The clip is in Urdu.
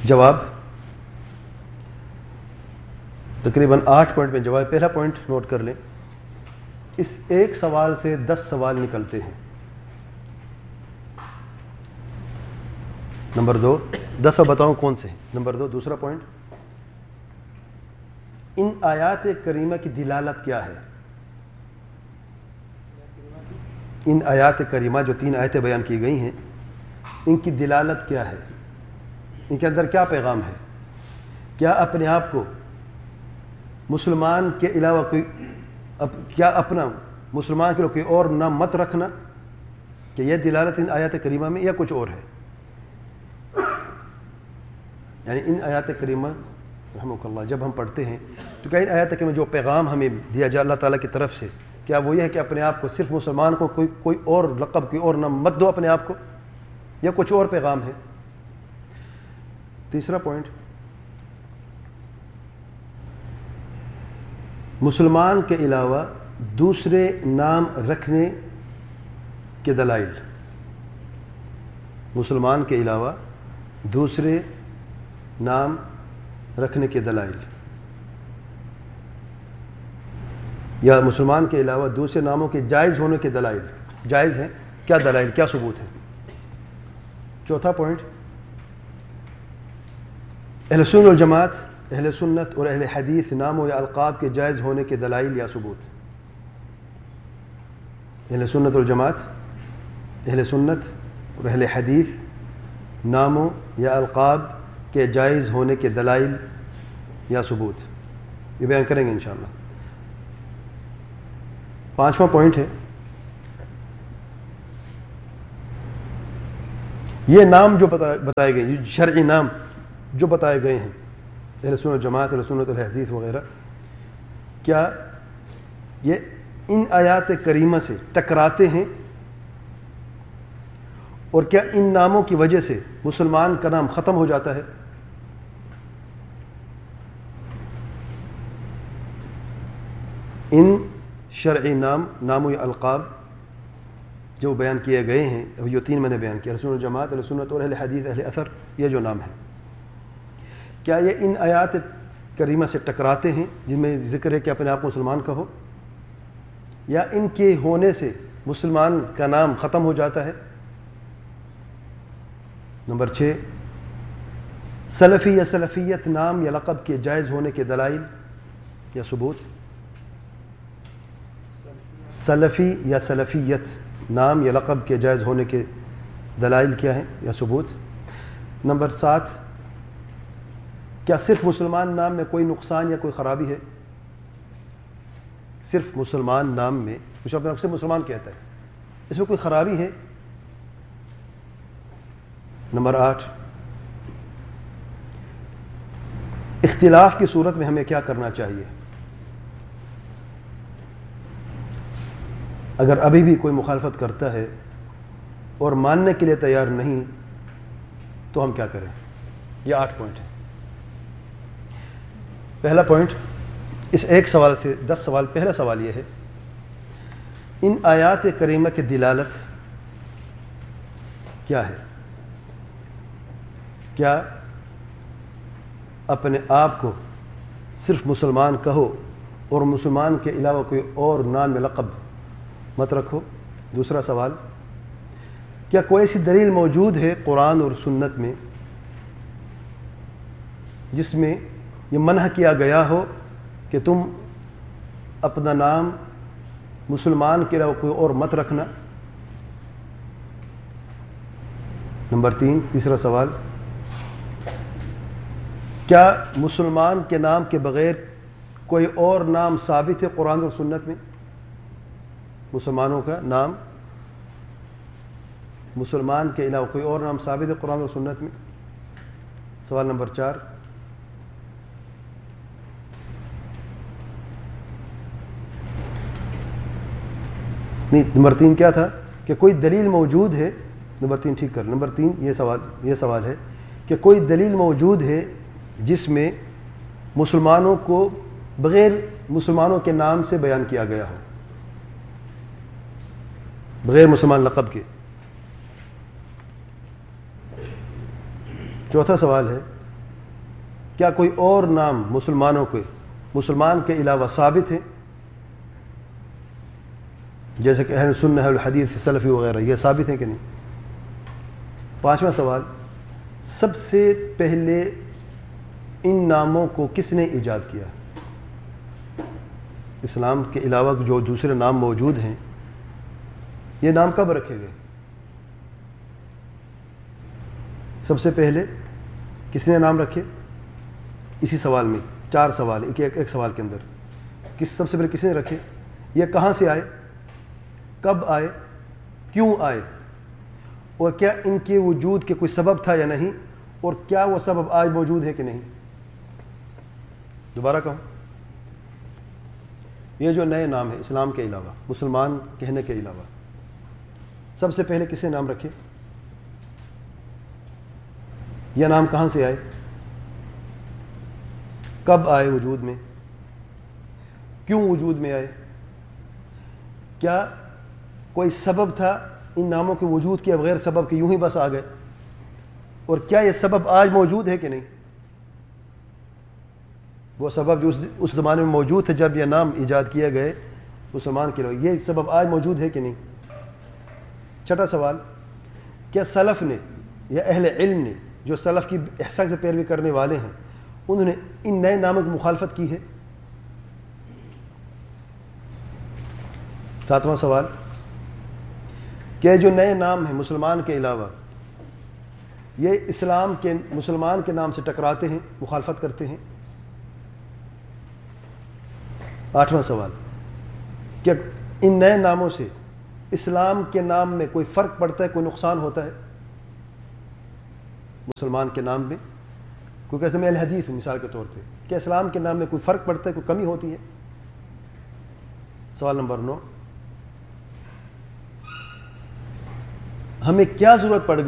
جواب تقریباً 8 پوائنٹ میں جواب. پہلا پوائنٹ نوٹ کر لیں، اس ایک سوال سے 10 سوال نکلتے ہیں. نمبر 2، 10 اب بتاؤں کون سے ہیں. نمبر 2، دوسرا پوائنٹ، ان آیات کریمہ کی دلالت کیا ہے؟ ان آیات کریمہ جو 3 آیتیں بیان کی گئی ہیں، ان کی دلالت کیا ہے؟ ان کے اندر کیا پیغام ہے؟ کیا اپنے آپ کو مسلمان کے علاوہ کیا اپنا مسلمان کے لیے کوئی اور نام مت رکھنا، کہ یہ دلالت ان آیات کریمہ میں، یا کچھ اور ہے؟ یعنی ان آیات کریمہ رحمک اللہ جب ہم پڑھتے ہیں تو کیا ان آیات کریمہ جو پیغام ہمیں دیا جائے اللہ تعالیٰ کی طرف سے، کیا وہ یہ ہے کہ اپنے آپ کو صرف مسلمان کو کوئی اور لقب، کوئی اور نام مت دو اپنے آپ کو، یا کچھ اور پیغام ہے؟ تیسرا پوائنٹ، مسلمان کے علاوہ دوسرے نام رکھنے کے دلائل. مسلمان کے علاوہ دوسرے نام رکھنے کے دلائل، یا مسلمان کے علاوہ دوسرے ناموں کے جائز ہونے کے دلائل. جائز ہیں، کیا دلائل، کیا ثبوت ہے؟ چوتھا پوائنٹ، اہل سنت والجماعت، اہل سنت اور اہل حدیث ناموں یا القاب کے جائز ہونے کے دلائل یا ثبوت. اہل سنت والجماعت، اہل سنت اور اہل حدیث ناموں یا القاب کے جائز ہونے کے دلائل یا ثبوت، یہ بیان کریں گے انشاءاللہ. پانچواں پوائنٹ ہے، یہ نام جو بتائے گئے، یہ شرعی نام جو بتائے گئے ہیں، اہل سنت جماعت، اہل سنت الحدیث وغیرہ، کیا یہ ان آیات کریمہ سے ٹکراتے ہیں؟ اور کیا ان ناموں کی وجہ سے مسلمان کا نام ختم ہو جاتا ہے؟ ان شرعی ناموں یا القاب جو بیان کیے گئے ہیں، جو 3 میں نے بیان کیا، اہل سنت جماعت، اہل سنت اور اہل حدیث، اہل اثر، یہ جو نام ہے، کیا یہ ان آیات کریمہ سے ٹکراتے ہیں جن میں ذکر ہے کہ اپنے آپ مسلمان کہو، یا ان کے ہونے سے مسلمان کا نام ختم ہو جاتا ہے؟ نمبر 6، سلفی یا سلفیت نام یا لقب کے جائز ہونے کے دلائل یا ثبوت. سلفی یا سلفیت نام یا لقب کے جائز ہونے کے دلائل کیا ہیں یا ثبوت. نمبر 7، کیا صرف مسلمان نام میں کوئی نقصان یا کوئی خرابی ہے؟ صرف مسلمان نام میں، کچھ اپنے آپ سے مسلمان کہتا ہے، اس میں کوئی خرابی ہے؟ نمبر 8، اختلاف کی صورت میں ہمیں کیا کرنا چاہیے؟ اگر ابھی بھی کوئی مخالفت کرتا ہے اور ماننے کے لیے تیار نہیں تو ہم کیا کریں؟ یہ 8 پوائنٹ ہیں. پہلا پوائنٹ، اس ایک سوال سے 10 سوال. پہلا سوال یہ ہے، ان آیات کریمہ کی دلالت کیا ہے؟ کیا اپنے آپ کو صرف مسلمان کہو اور مسلمان کے علاوہ کوئی اور نام لقب مت رکھو؟ دوسرا سوال، کیا کوئی ایسی دلیل موجود ہے قرآن اور سنت میں جس میں یہ منع کیا گیا ہو کہ تم اپنا نام مسلمان کے علاوہ کوئی اور مت رکھنا؟ نمبر 3، تیسرا سوال، کیا مسلمان کے نام کے بغیر کوئی اور نام ثابت ہے قرآن اور سنت میں؟ مسلمانوں کا نام، مسلمان کے علاوہ کوئی اور نام ثابت ہے قرآن اور سنت میں؟ سوال نمبر 4، نہیں، نمبر 3 کیا تھا کہ کوئی دلیل موجود ہے. نمبر 3 ٹھیک کر. نمبر 3 یہ سوال ہے کہ کوئی دلیل موجود ہے جس میں مسلمانوں کو بغیر مسلمانوں کے نام سے بیان کیا گیا ہو، بغیر مسلمان لقب کے. چوتھا سوال ہے کیا کوئی اور نام مسلمانوں کے مسلمان کے علاوہ ثابت ہیں؟ جیسے کہ اہل سنہ اہل حدیث سلفی وغیرہ، یہ ثابت ہیں کہ نہیں؟ 5واں سوال، سب سے پہلے ان ناموں کو کس نے ایجاد کیا؟ اسلام کے علاوہ جو دوسرے نام موجود ہیں، یہ نام کب رکھے گئے؟ سب سے پہلے کس نے نام رکھے؟ اسی سوال میں 4 سوال ایک سوال کے اندر، سب سے پہلے کس نے رکھے؟ یہ کہاں سے آئے؟ کب آئے؟ کیوں آئے؟ اور کیا ان کے وجود کے کوئی سبب تھا یا نہیں؟ اور کیا وہ سبب آج موجود ہے کہ نہیں؟ دوبارہ کہوں، یہ جو نئے نام ہیں اسلام کے علاوہ، مسلمان کہنے کے علاوہ، سب سے پہلے کس نے نام رکھے؟ یہ نام کہاں سے آئے؟ کب آئے وجود میں؟ کیوں وجود میں آئے؟ کیا کوئی سبب تھا ان ناموں کے وجود کے بغیر سبب کے یوں ہی بس آ گئے؟ اور کیا یہ سبب آج موجود ہے کہ نہیں؟ وہ سبب جو اس زمانے میں موجود تھے جب یہ نام ایجاد کیے گئے مسلمان کے لوگ، یہ سبب آج موجود ہے کہ نہیں؟ 6واں سوال، کیا سلف نے یا اہل علم نے جو سلف کی احسان سے پیروی کرنے والے ہیں انہوں نے ان نئے ناموں کی مخالفت کی ہے؟ 7واں سوال، کہ جو نئے نام ہیں مسلمان کے علاوہ یہ اسلام کے مسلمان کے نام سے ٹکراتے ہیں، مخالفت کرتے ہیں؟ 8واں سوال، کہ ان نئے ناموں سے اسلام کے نام میں کوئی فرق پڑتا ہے، کوئی نقصان ہوتا ہے مسلمان کے نام میں؟ کوئی کہتے ہیں میں الحدیث ہوں مثال کے طور پہ، کیا اسلام کے نام میں کوئی فرق پڑتا ہے، کوئی کمی ہوتی ہے؟ سوال نمبر 9، ہمیں کیا ضرورت پڑ گئی